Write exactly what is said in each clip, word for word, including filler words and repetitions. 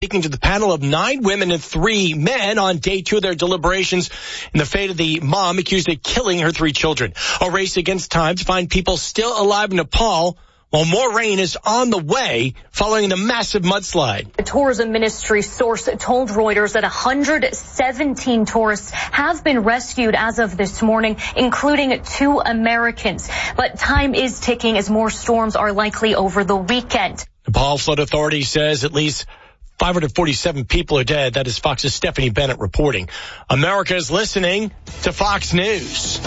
Speaking to the panel of nine women and three men on day two of their deliberations in the fate of the mom accused of killing her three children. A race against time to find people still alive in Nepal while more rain is on the way following the massive mudslide. A tourism ministry source told Reuters that one hundred seventeen tourists have been rescued as of this morning, including two Americans. But time is ticking as more storms are likely over the weekend. Nepal Flood Authority says at least five hundred forty-seven people are dead. That is Fox's Stephanie Bennett reporting. America is listening to Fox News.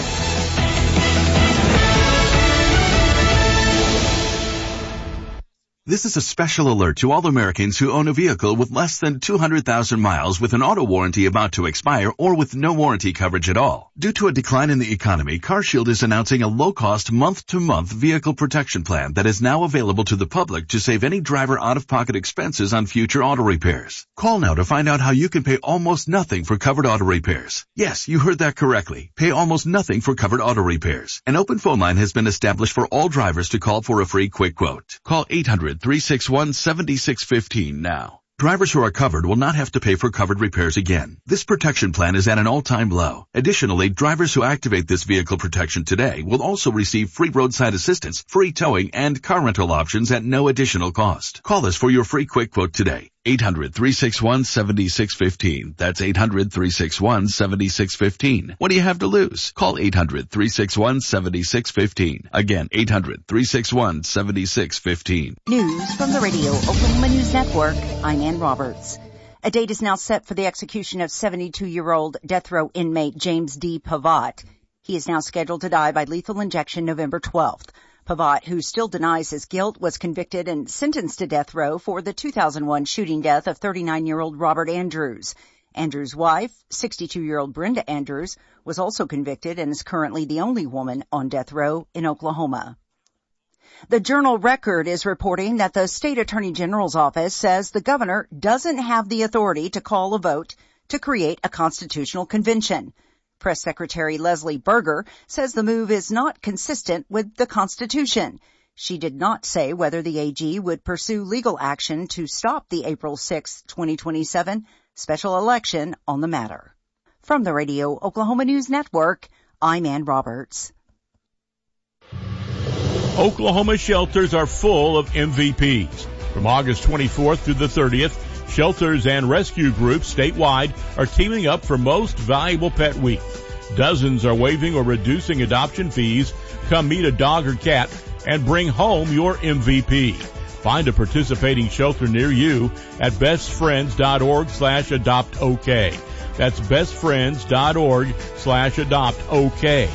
This is a special alert to all Americans who own a vehicle with less than two hundred thousand miles with an auto warranty about to expire or with no warranty coverage at all. Due to a decline in the economy, CarShield is announcing a low-cost month-to-month vehicle protection plan that is now available to the public to save any driver out-of-pocket expenses on future auto repairs. Call now to find out how you can pay almost nothing for covered auto repairs. Yes, you heard that correctly. Pay almost nothing for covered auto repairs. An open phone line has been established for all drivers to call for a free quick quote. Call eight hundred, three six one, seven six one five now. Drivers who are covered will not have to pay for covered repairs again. This protection plan is at an all-time low. Additionally, drivers who activate this vehicle protection today will also receive free roadside assistance, free towing, and car rental options at no additional cost. Call us for your free quick quote today. eight hundred, three six one, seven six one five. That's eight hundred, three six one, seven six one five. What do you have to lose? Call eight hundred, three six one, seven six one five. Again, eight hundred, three six one, seven six one five. News from the Radio Oklahoma News Network. I'm Ann Roberts. A date is now set for the execution of seventy-two-year-old death row inmate James D. Pavat. He is now scheduled to die by lethal injection November twelfth. Pavat, who still denies his guilt, was convicted and sentenced to death row for the two thousand one shooting death of thirty-nine-year-old Robert Andrews. Andrews' wife, sixty-two-year-old Brenda Andrews, was also convicted and is currently the only woman on death row in Oklahoma. The Journal Record is reporting that the state attorney general's office says the governor doesn't have the authority to call a vote to create a constitutional convention. Press Secretary Leslie Berger says the move is not consistent with the Constitution. She did not say whether the A G would pursue legal action to stop the April sixth, twenty twenty-seven special election on the matter. From the Radio Oklahoma News Network, I'm Ann Roberts. Oklahoma shelters are full of M V Ps. From August twenty-fourth through the thirtieth, shelters and rescue groups statewide are teaming up for Most Valuable Pet Week. Dozens are waiving or reducing adoption fees. Come meet a dog or cat and bring home your M V P. Find a participating shelter near you at bestfriends.org slash adopt OK. That's bestfriends.org slash adopt OK.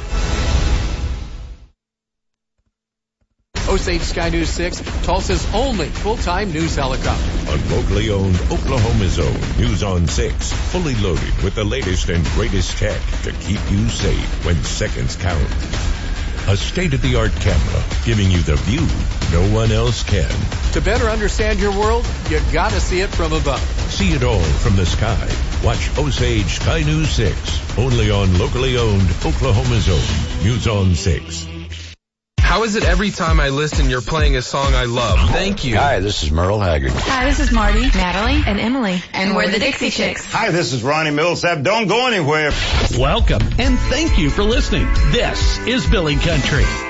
Osage Sky News six, Tulsa's only full-time news helicopter. On locally owned Oklahoma's own News on six, fully loaded with the latest and greatest tech to keep you safe when seconds count. A state-of-the-art camera giving you the view no one else can. To better understand your world, you gotta see it from above. See it all from the sky. Watch Osage Sky News six, only on locally owned Oklahoma's own News on six. How is it every time I listen you're playing a song I love? Thank you. Hi, this is Merle Haggard. Hi, this is Marty, Natalie, and Emily. And we're the Dixie Chicks. Hi, this is Ronnie Millsap. Don't go anywhere. Welcome, and thank you for listening. This is Billy Country.